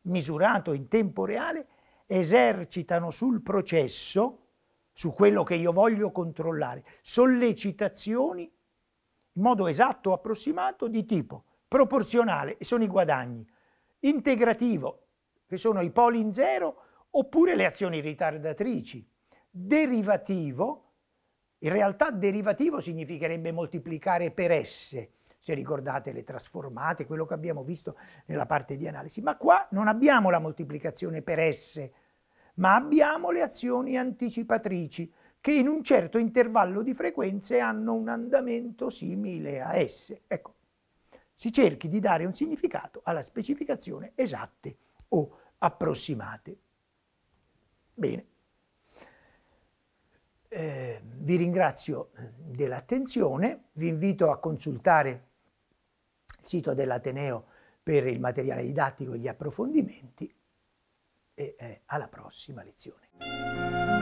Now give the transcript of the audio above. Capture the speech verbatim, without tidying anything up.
misurato in tempo reale, esercitano sul processo, su quello che io voglio controllare, sollecitazioni in modo esatto o approssimato di tipo proporzionale, e sono i guadagni, integrativo, che sono i poli in zero, oppure le azioni ritardatrici, derivativo. In realtà derivativo significherebbe moltiplicare per S, se ricordate le trasformate, quello che abbiamo visto nella parte di analisi. Ma qua non abbiamo la moltiplicazione per S, ma abbiamo le azioni anticipatrici, che in un certo intervallo di frequenze hanno un andamento simile a S. Ecco, si cerchi di dare un significato alla specificazione esatte o approssimate. Bene. Eh, vi ringrazio dell'attenzione, vi invito a consultare il sito dell'Ateneo per il materiale didattico e gli approfondimenti e eh, alla prossima lezione.